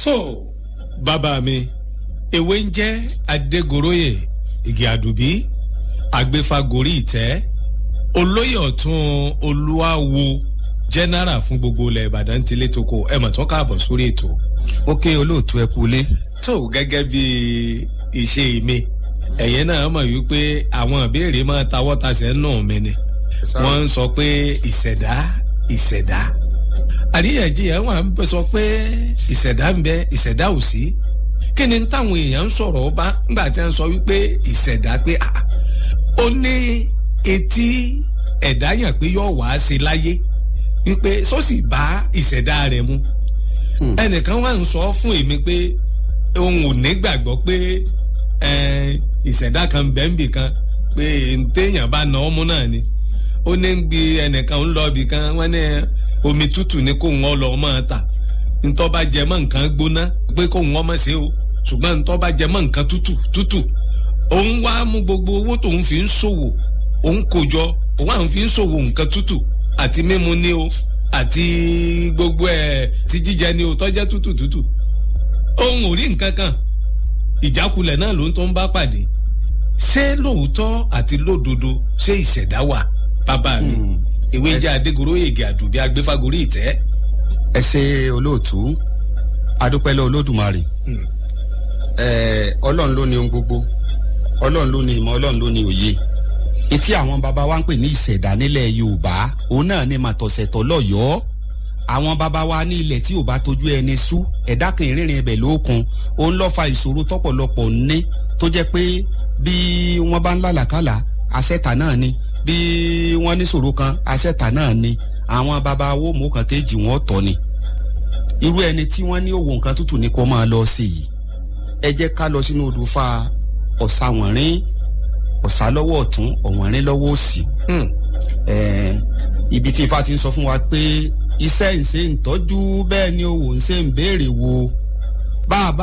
tó bàbá mi ewé ń jẹ́ adégoróyè igi àdùbí agbéfagórí ìtẹ́ olóyè ọ̀tún olúwawo general fún gbogbo ilẹ̀ ìbàdàn tilé toko ẹ mọ̀ tán káàbọ̀ sórí ètò. ó ké olóòtú ẹ kú ilé. tó gẹ́gẹ́ bí ìṣe mi ẹ̀yẹ́ náà mọ̀ wípé àwọn ìbéèrè máa tawọ́ tasẹ̀ nù mí ni wọ́n ń sọ pé ìṣẹ̀dá àríyànjiyàn wà ń sọ pé ìṣẹ̀dá ń bẹ ìṣẹ̀dá ò sí kí ni táwọn èèyàn ń sọ̀rọ̀ ọba ńgbà tí wọ́n sọ wípé ìṣẹ̀dá pé ó ní etí ẹ̀dá yàn pé yóò wá sí láyé wípé sọ́sì bá ìṣẹ̀dá rẹ̀ mu ẹnìkan wà ń sọ fún èmi pé òun ò ní gbàgbọ́ pé ìṣẹ̀dá kan bẹ́ńbì kan pé téèyàn bá na ọmú náà ni ó ní gbé ẹnìkan ń lọ ibì kan wọ́n ní omi tútù ni kó wọn lọ máa ta ntọ́ bá jẹ mọ́ nǹkan gbóná pé kó wọn mọ̀ sí o ṣùgbọ́n ntọ́ bá jẹ mọ́ nǹkan tútù òun wá mú gbogbo owó tóun fi ń ṣòwò òun kò jọ òun àwọn fi ń ṣòwò nǹkan tútù àti mímu ni o àti gbogbo ẹ̀ ti jíjẹ ni o tọ́jẹ́ tútù òun ò rí nǹkan kan ìjákulẹ̀ náà ló ń tó ń bá pàdé ṣé lóòótọ́ àti lódodo ṣé ìṣẹ̀dá wà bàbá mi ìwé jẹ́ adégoróyè igi àdùbí agbéfagórí ìtẹ́. ẹ ṣe olóòtú adúpẹ́lẹ́ olódùmarè ọlọ́run ló ní ohun gbogbo ọlọ́run ló ní ìmọ̀ ọlọ́run ló ní òye etí àwọn baba wa ń pè ní ìṣẹ̀dá nílẹ̀ yorùbá òun náà ní màtọ̀sẹ̀tọ̀ lọ́yọ̀ọ́ àwọn baba wa ní ilẹ̀ tí ò bá tójú ẹni sú ẹ̀dá kan ìrìnrìn ibẹ̀ lókun òun ló fa ìṣòro tọ́pọ̀lọpọ̀ ní tó jẹ́ pé bí wọ́n bá ń lálàkàlà àṣẹ̀tà náà ni bí wọ́n ní ṣòro kan àṣẹ̀tà náà ni àwọn baba wo mú kan kéjì wọn tọ́ ni irú ẹni tí wọ́n ní òwò nǹkan tútù ní kó máa lọ sí yìí ẹ jẹ́ ká lọ sínú odò fa ọ̀sàwọ̀nrín ọ̀sà lọ́wọ́ ọ̀tún ọ̀wọ̀nrín lọ́wọ́ òsì ibi tí ifá ti ń sọ fún wa pé iṣẹ́ ń ṣe ń tọ́jú bẹ́ẹ̀ ni òwò ń ṣe ń béèrè wo bá a bá